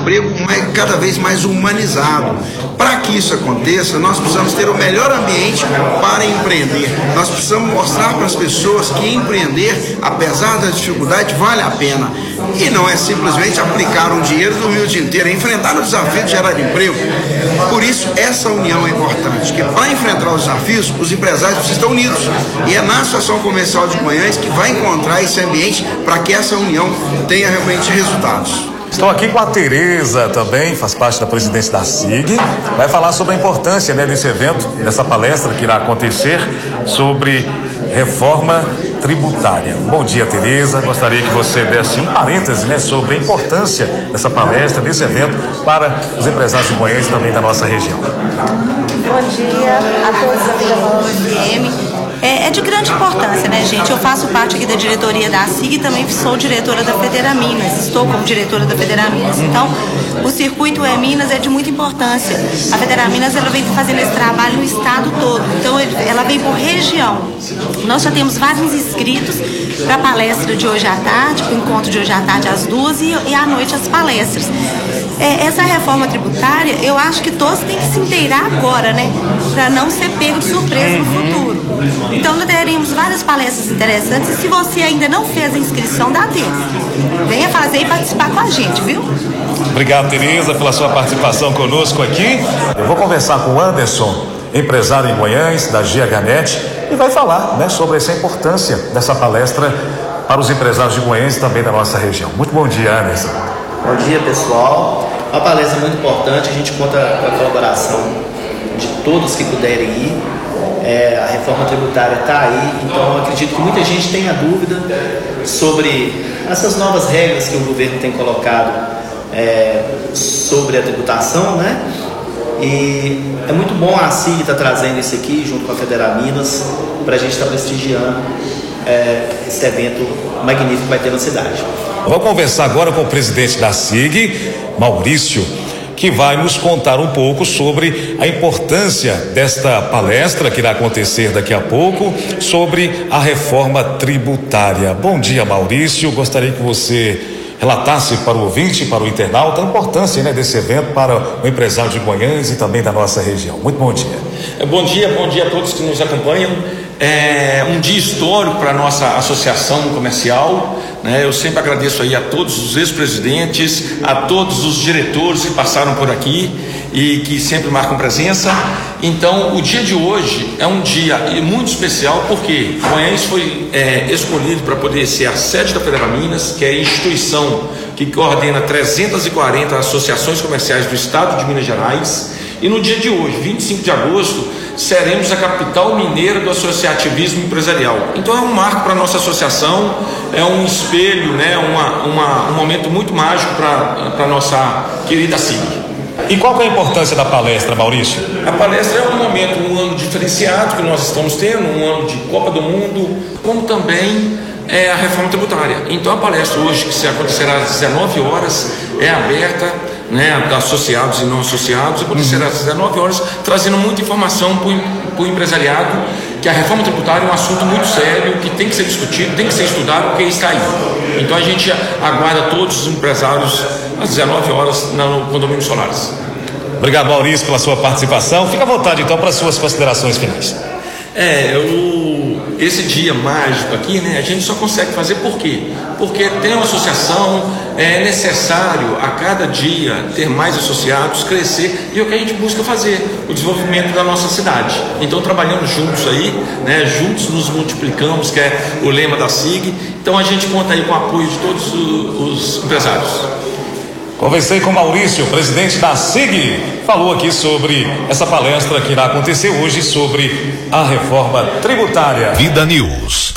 emprego cada vez mais humanizado. Para que isso aconteça, nós precisamos ter o melhor ambiente para empreender. Nós precisamos mostrar para as pessoas que empreender, apesar da dificuldade, vale a pena. E não é simplesmente aplicar um dinheiro e dormir o dia inteiro, é enfrentar o desafio de gerar emprego. Por isso, essa união é importante, que para enfrentar os desafios, os empresários precisam estar unidos. E é na Associação Comercial de Guanhães que vai encontrar esse ambiente para que essa união tenha realmente resultados. Estou aqui com a Tereza também, faz parte da presidência da SIG, vai falar sobre a importância, né, desse evento, dessa palestra que irá acontecer sobre reforma tributária. Bom dia, Tereza, gostaria que você desse um parêntese, né, sobre a importância dessa palestra, desse evento para os empresários de Guanhães e também da nossa região. Bom dia a todos aqui da Valor FM. É de grande importância, né, gente? Eu faço parte aqui da diretoria da SIG e também sou diretora da Federaminas, estou como diretora da Federaminas. Então, o circuito E-Minas é de muita importância. A Federaminas, ela vem fazendo esse trabalho no estado todo, então ela vem por região. Nós já temos vários inscritos para a palestra de hoje à tarde, para o encontro de hoje à tarde às 2 e à noite as palestras. Essa reforma tributária, eu acho que todos têm que se inteirar agora, né? Para não ser pego de surpresa no futuro. Então, nós teremos várias palestras interessantes. E se você ainda não fez a inscrição, dá tempo. Venha fazer e participar com a gente, viu? Obrigado, Tereza, pela sua participação conosco aqui. Eu vou conversar com o Anderson, empresário em Guanhães, da GHNet, e vai falar, né, sobre essa importância dessa palestra para os empresários de Guanhães e também da nossa região. Muito bom dia, Anderson. Bom dia, pessoal. Uma palestra muito importante, a gente conta com a colaboração de todos que puderem ir. A reforma tributária está aí, então eu acredito que muita gente tenha dúvida sobre essas novas regras que o governo tem colocado sobre a tributação, né? E é muito bom a SIG estar trazendo isso aqui junto com a Federaminas para a gente estar prestigiando esse evento magnífico que vai ter na cidade. Vou conversar agora com o presidente da SIG, Maurício, que vai nos contar um pouco sobre a importância desta palestra que irá acontecer daqui a pouco sobre a reforma tributária. Bom dia, Maurício. Gostaria que você relatasse para o ouvinte, para o internauta, a importância, né, desse evento para o empresário de Guanhães e também da nossa região. Muito bom dia. Bom dia a todos que nos acompanham. É um dia histórico para a nossa associação comercial, né? Eu sempre agradeço aí a todos os ex-presidentes, a todos os diretores que passaram por aqui e que sempre marcam presença. Então, o dia de hoje é um dia muito especial porque Guanhães foi escolhido para poder ser a sede da Federaminas, que é a instituição que coordena 340 associações comerciais do estado de Minas Gerais. E no dia de hoje, 25 de agosto, seremos a capital mineira do associativismo empresarial. Então é um marco para a nossa associação, é um espelho, né, um momento muito mágico para a nossa querida SIG. E qual que é a importância da palestra, Maurício? A palestra é um momento, um ano diferenciado que nós estamos tendo, um ano de Copa do Mundo, como também a reforma tributária. Então a palestra hoje, que acontecerá às 19 horas, é aberta, né, associados e não associados, acontecerá às 19 horas, trazendo muita informação para o empresariado, que a reforma tributária é um assunto muito sério, que tem que ser discutido, tem que ser estudado, porque está aí. Então a gente aguarda todos os empresários às 19 horas no Condomínio Solares. Obrigado, Maurício, pela sua participação. Fica à vontade, então, para as suas considerações finais. Esse dia mágico aqui, né, a gente só consegue fazer por quê? Porque tem uma associação, é necessário a cada dia ter mais associados, crescer, e é o que a gente busca fazer, o desenvolvimento da nossa cidade. Então trabalhamos juntos aí, né, juntos nos multiplicamos, que é o lema da SIG. Então a gente conta aí com o apoio de todos os empresários. Conversei com Maurício, presidente da SIG, falou aqui sobre essa palestra que irá acontecer hoje sobre a reforma tributária. Vida News.